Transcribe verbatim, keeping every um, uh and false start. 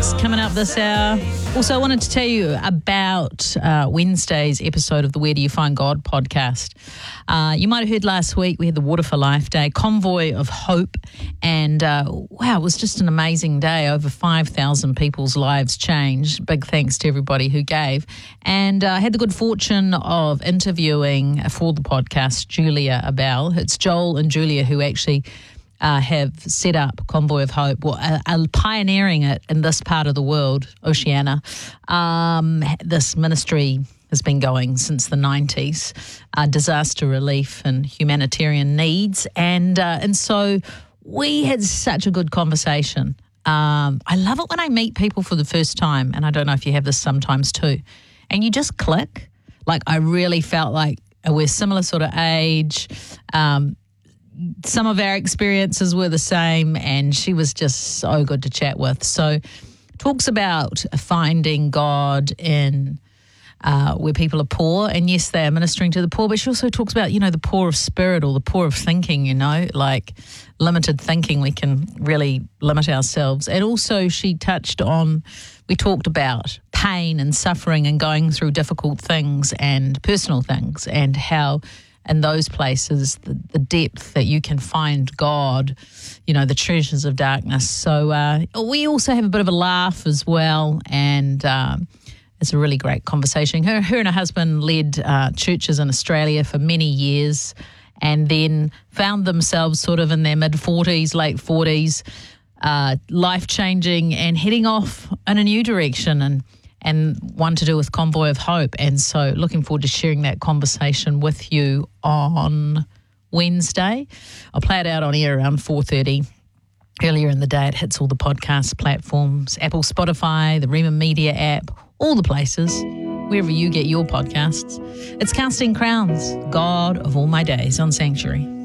Next, coming up this hour. Also, I wanted to tell you about uh, Wednesday's episode of the Where Do You Find God podcast. Uh, you might have heard last week we had the Water for Life Day, Convoy of Hope, and uh, wow, it was just an amazing day. Over five thousand people's lives changed. Big thanks to everybody who gave. And uh, I had the good fortune of interviewing for the podcast Julia Abel. It's Joel and Julia who actually Uh, have set up Convoy of Hope, well, uh, uh, pioneering it in this part of the world, Oceania. Um, this ministry has been going since the nineties, uh, disaster relief and humanitarian needs. And, uh, and so we had such a good conversation. Um, I love it when I meet people for the first time, and I don't know if you have this sometimes too, and you just click. Like, I really felt like we're similar sort of age. Um, Some of our experiences were the same, and she was just so good to chat with. So talks about finding God in uh, where people are poor, and yes, they are ministering to the poor, but she also talks about, you know, the poor of spirit or the poor of thinking, you know, like limited thinking, we can really limit ourselves. And also she touched on, we talked about pain and suffering and going through difficult things and personal things, and how in those places, the, the depth that you can find God, you know, the treasures of darkness. So uh, we also have a bit of a laugh as well, and um, it's a really great conversation. Her, her and her husband led uh, churches in Australia for many years, and then found themselves sort of in their mid-forties, late forties, uh, life-changing and heading off in a new direction, and and one to do with Convoy of Hope. And so looking forward to sharing that conversation with you on Wednesday. I'll play it out on air around four thirty. Earlier in the day, it hits all the podcast platforms, Apple, Spotify, the Rema Media app, all the places, wherever you get your podcasts. It's Casting Crowns, God of All My Days on Sanctuary.